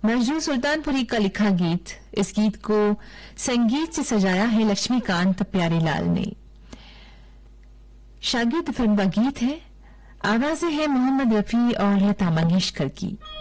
मजनू सुल्तानपुरी का लिखा गीत। इस गीत को संगीत से सजाया है लक्ष्मीकांत प्यारेलाल ने। शागिर्द फिल्म का गीत है। आवाजें हैं मोहम्मद रफी और लता मंगेशकर की।